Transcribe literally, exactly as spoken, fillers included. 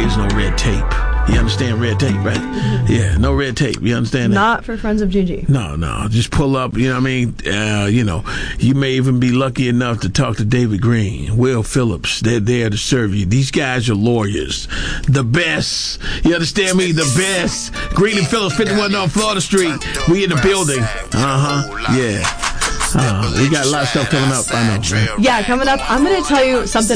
There's no red tape. You understand red tape, right? Yeah, no red tape. You understand that? Not for Friends of Gigi. No, no. Just pull up, you know what I mean? Uh, you know, you may even be lucky enough to talk to David Green, Will Phillips. They're there to serve you. These guys are lawyers. The best. You understand me? The best. Green and Phillips, fifty-one on Florida Street. We in the building. Uh-huh. Yeah. Uh, we got a lot of stuff coming up. I know. Right? Yeah, coming up, I'm going to tell you something